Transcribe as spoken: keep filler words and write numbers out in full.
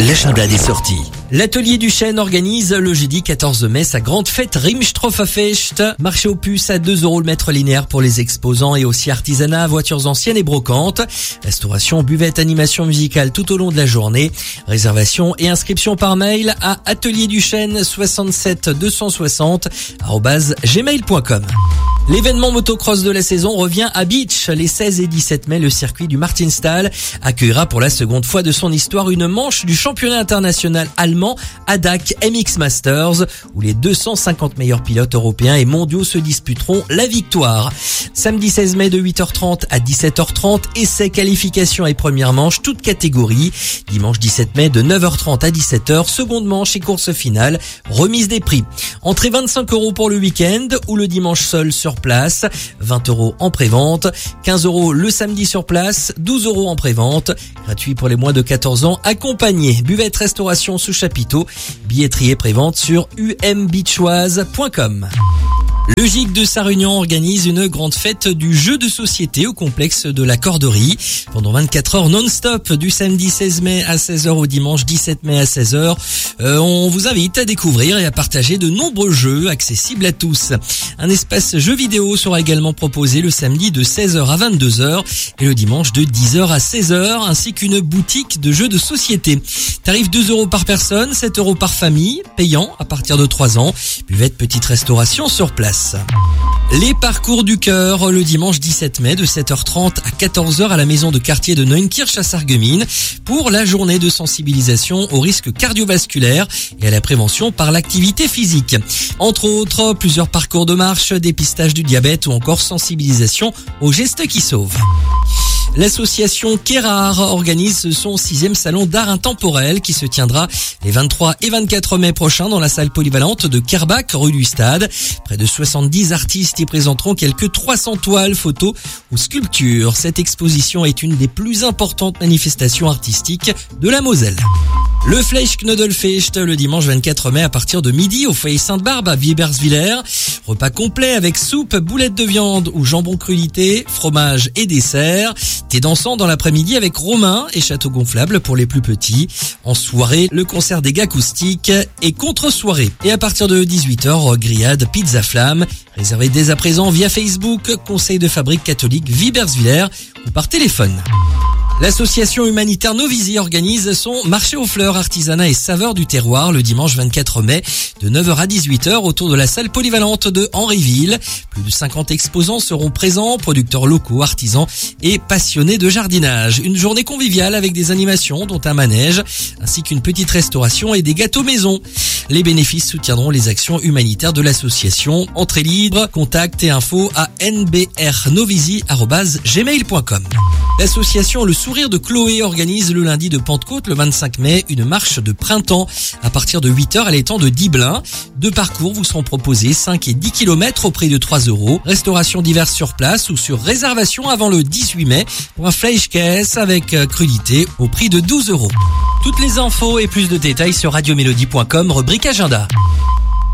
L'agenda des sorties. L'atelier du Chêne organise le jeudi quatorze mai sa grande fête Rimstrofafest. Marché aux puces à deux euros le mètre linéaire pour les exposants et aussi artisanat, voitures anciennes et brocantes. Restauration, buvette, animation musicale tout au long de la journée. Réservation et inscription par mail à atelier du chêne soixante-sept deux cent soixante arobase gmail point com. L'événement motocross de la saison revient à Beach. Les seize et dix-sept mai, le circuit du Martinstal accueillera pour la seconde fois de son histoire une manche du championnat international allemand A D A C M X Masters, où les deux cent cinquante meilleurs pilotes européens et mondiaux se disputeront la victoire. Samedi seize mai de huit heures trente à dix-sept heures trente, essais, qualifications et première manche, toutes catégories. Dimanche dix-sept mai de neuf heures trente à dix-sept heures, seconde manche et course finale, remise des prix. Entrée vingt-cinq euros pour le week-end ou le dimanche seul sur place, vingt euros en prévente, quinze euros le samedi sur place, douze euros en prévente, gratuit pour les moins de quatorze ans, accompagné, buvette, restauration sous chapiteau, billetterie et prévente sur u m beachoise point com. Le Gîte de Sarre-Union organise une grande fête du jeu de société au complexe de la Corderie. Pendant vingt-quatre heures non-stop, du samedi seize mai à seize heures au dimanche dix-sept mai à seize heures. Euh, on vous invite à découvrir et à partager de nombreux jeux accessibles à tous. Un espace jeux vidéo sera également proposé le samedi de seize heures à vingt-deux heures et le dimanche de dix heures à seize heures, ainsi qu'une boutique de jeux de société. Tarif deux euros par personne, sept euros par famille, payant à partir de trois ans. Buvette, petite restauration sur place. Les parcours du cœur le dimanche dix-sept mai de sept heures trente à quatorze heures à la maison de quartier de Neunkirch à Sarreguemines pour la journée de sensibilisation aux risques cardiovasculaires et à la prévention par l'activité physique. Entre autres, plusieurs parcours de marche, dépistage du diabète ou encore sensibilisation aux gestes qui sauvent. L'association Kérard organise son sixième salon d'art intemporel qui se tiendra les vingt-trois et vingt-quatre mai prochains dans la salle polyvalente de Kerbach, rue du Stade. Près de soixante-dix artistes y présenteront quelques trois cents toiles, photos ou sculptures. Cette exposition est une des plus importantes manifestations artistiques de la Moselle. Le Fleischknödelfest le dimanche vingt-quatre mai à partir de midi au foyer Sainte-Barbe à Wieberswiller. Repas complet avec soupe, boulettes de viande ou jambon crudité, fromage et dessert. Thé dansant dans l'après-midi avec Romain et château gonflable pour les plus petits. En soirée, le concert des acoustiques et contre-soirée. Et à partir de dix-huit heures, grillade, pizza flamme. Réservé dès à présent via Facebook, Conseil de fabrique catholique Wieberswiller ou par téléphone. L'association humanitaire Novizi organise son marché aux fleurs, artisanat et saveurs du terroir le dimanche vingt-quatre mai de neuf heures à dix-huit heures autour de la salle polyvalente de Henryville. Plus de cinquante exposants seront présents, producteurs locaux, artisans et passionnés de jardinage. Une journée conviviale avec des animations dont un manège ainsi qu'une petite restauration et des gâteaux maison. Les bénéfices soutiendront les actions humanitaires de l'association. Entrée libre, contact et infos à n b r novizi arobase gmail point com. L'association Le Sourire de Chloé organise le lundi de Pentecôte, le vingt-cinq mai, une marche de printemps à partir de huit heures à l'étang de Diblin. Deux parcours vous seront proposés, cinq et dix kilomètres au prix de trois euros. Restauration diverses sur place ou sur réservation avant le dix-huit mai pour un Fleischkäse avec crudité au prix de douze euros. Toutes les infos et plus de détails sur radio mélodie point com, rubrique agenda.